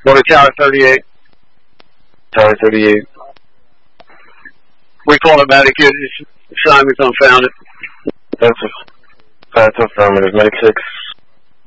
Go to Tower 38. Tower 38. We call it Medic. Assignment's unfounded. That's affirmative. Medic 6.